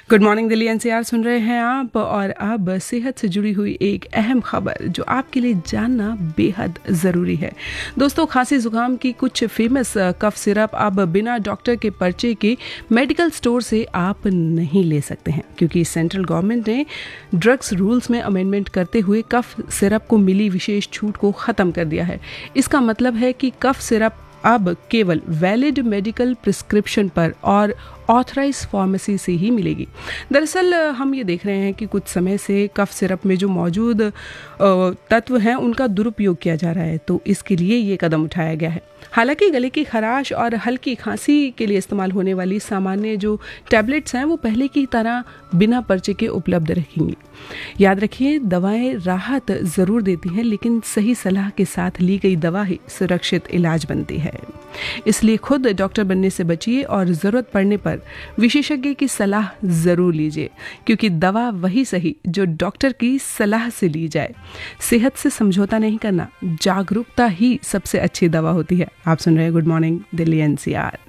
Good morning Delhi NCR सुन रहे हैं आप, और अब सेहत से जुड़ी हुई एक अहम खबर जो आपके लिए जानना बेहद ज़रूरी है। दोस्तों, खांसी जुकाम की कुछ फेमस कफ सिरप अब बिना डॉक्टर के पर्चे के मेडिकल स्टोर से आप नहीं ले सकते हैं, क्योंकि सेंट्रल गवर्नमेंट ने ड्रग्स रूल्स में अमेंडमेंट करते हुए कफ सिरप को मिली विशेष छूट को ख़त्म कर दिया है। इसका मतलब है कि कफ सिरप अब केवल वैलिड मेडिकल प्रिस्क्रिप्शन पर और ऑथराइज फार्मेसी से ही मिलेगी। दरअसल हम ये देख रहे हैं कि कुछ समय से कफ सिरप में जो मौजूद तत्व हैं उनका दुरुपयोग किया जा रहा है, तो इसके लिए ये कदम उठाया गया है। हालांकि गले की खराश और हल्की खांसी के लिए इस्तेमाल होने वाली सामान्य जो टैबलेट्स हैं वो पहले की तरह बिना पर्चे के उपलब्ध रहेंगी। याद रखिए, दवाएं राहत ज़रूर देती हैं, लेकिन सही सलाह के साथ ली गई दवा ही सुरक्षित इलाज बनती है। इसलिए खुद डॉक्टर बनने से बचिए और ज़रूरत पड़ने पर विशेषज्ञ की सलाह ज़रूर लीजिए, क्योंकि दवा वही सही जो डॉक्टर की सलाह से ली जाए। सेहत से समझौता नहीं करना, जागरूकता ही सबसे अच्छी दवा होती है। आप सुन रहे हैं गुड मॉर्निंग दिल्ली एनसीआर।